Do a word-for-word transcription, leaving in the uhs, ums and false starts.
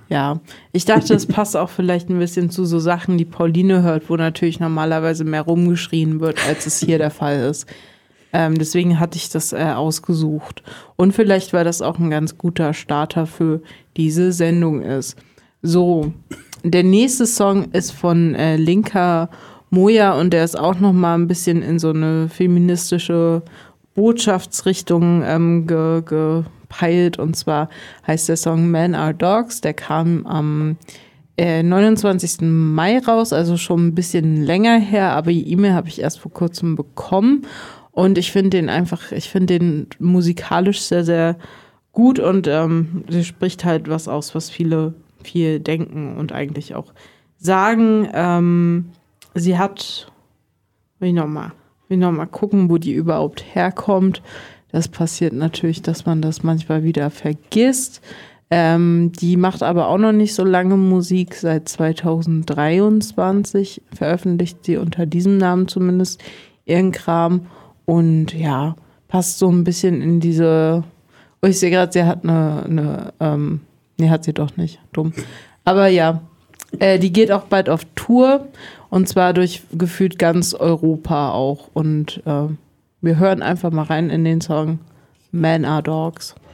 Ja, ich dachte, es passt auch vielleicht ein bisschen zu so Sachen, die Pauline hört, wo natürlich normalerweise mehr rumgeschrien wird, als es hier der Fall ist. Ähm, deswegen hatte ich das äh, ausgesucht. Und vielleicht, weil das auch ein ganz guter Starter für diese Sendung ist. So, der nächste Song ist von äh, Linka Moja und der ist auch noch mal ein bisschen in so eine feministische Botschaftsrichtung ähm, ge, gepeilt. Und zwar heißt der Song Men Are Dogs. Der kam am äh, neunundzwanzigsten Mai raus, also schon ein bisschen länger her. Aber die E-Mail habe ich erst vor kurzem bekommen. Und ich finde den einfach, ich finde den musikalisch sehr, sehr gut. Und ähm, der spricht halt was aus, was viele viel denken und eigentlich auch sagen. Ähm, sie hat, will ich nochmal, will noch mal gucken, wo die überhaupt herkommt. Das passiert natürlich, dass man das manchmal wieder vergisst. Ähm, die macht aber auch noch nicht so lange Musik, seit zweitausenddreiundzwanzig veröffentlicht sie unter diesem Namen zumindest ihren Kram und ja, passt so ein bisschen in diese, oh, ich sehe gerade, sie hat eine, eine ähm, nee, hat sie doch nicht, dumm. Aber ja, äh, die geht auch bald auf Tour und zwar durch gefühlt ganz Europa auch und äh, wir hören einfach mal rein in den Song Men Are Dogs.